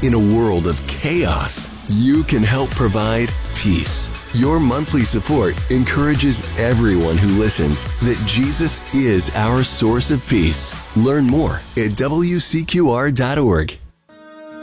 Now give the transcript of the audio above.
In a world of chaos, you can help provide peace. Your monthly support encourages everyone who listens that Jesus is our source of peace. Learn more at WCQR.org.